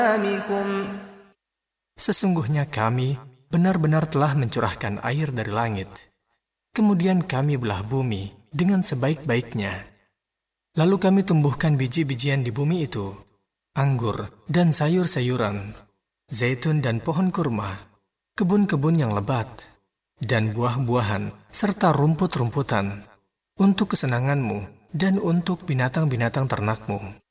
Sesungguhnya kami benar-benar telah mencurahkan air dari langit. Kemudian kami belah bumi dengan sebaik-baiknya. Lalu kami tumbuhkan biji-bijian di bumi itu, anggur dan sayur-sayuran, zaitun dan pohon kurma, kebun-kebun yang lebat, dan buah-buahan serta rumput-rumputan, untuk kesenanganmu dan untuk binatang-binatang ternakmu.